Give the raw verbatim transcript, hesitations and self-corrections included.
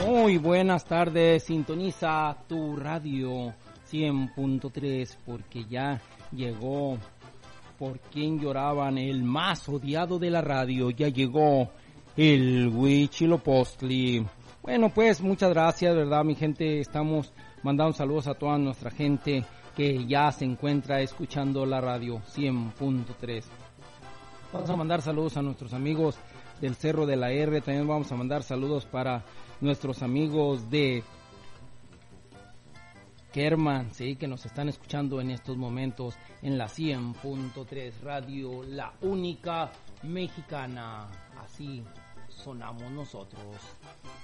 Muy buenas tardes, sintoniza tu radio cien punto tres porque ya llegó por quien lloraban, el más odiado de la radio, ya llegó el Huichilopostli. Bueno, pues muchas gracias, ¿verdad, mi gente? Estamos mandando saludos a toda nuestra gente que ya se encuentra escuchando la radio cien punto tres. Vamos a mandar saludos a nuestros amigos del Cerro de la R, también vamos a mandar saludos para nuestros amigos de Kerman, sí, que nos están escuchando en estos momentos en la cien punto tres radio, la única mexicana. Así sonamos nosotros.